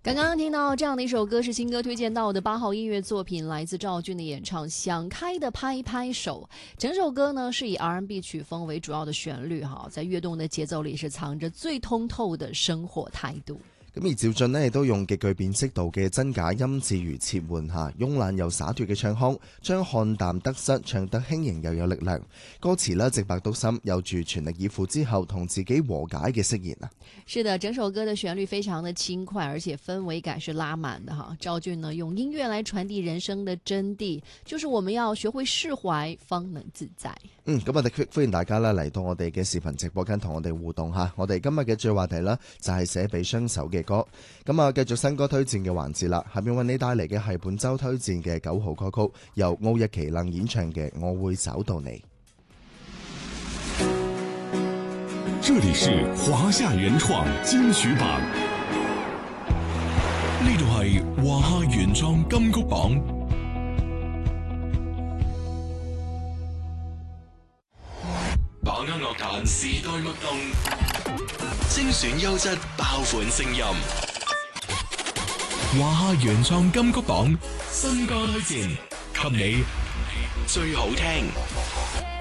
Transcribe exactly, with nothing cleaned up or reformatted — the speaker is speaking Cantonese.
刚刚听到这样的一首歌是新歌推荐到的八号音乐作品，来自赵俊的演唱《想开的拍拍手》。整首歌呢是以 R and B 曲風為主要的旋律，在躍動的節奏裏是藏着最通透的生活態度。 咁而趙俊呢亦都用極具辨識度嘅真假音字如切換下，慵懶又灑脱嘅唱腔，將看淡得失唱得輕盈又有力量。歌詞呢直白到深，有住全力以赴之後同自己和解嘅釋言啊。 是的，整首歌的旋律非常的輕快，而且氛圍感是拉滿的哈。趙俊呢用音樂來傳遞人生的真諦，就是我們要學會釋懷，方能自在。 嗯，咁我哋歡迎大家啦嚟到我哋嘅視頻直播間同我哋互動下。我哋今日嘅最話題啦就係寫俾雙手嘅歌。咁啊，繼續新歌推薦嘅環節啦，下面為你帶嚟嘅係本周推薦嘅九號歌曲，由奧日奇楞演唱嘅《我會找到你》。 這裡是華夏原創金曲榜，呢度係華夏原創金曲榜。把握樂壇時代脈動，精選優質爆款聲音。華夏原創金曲榜新歌推薦，給你最好聽。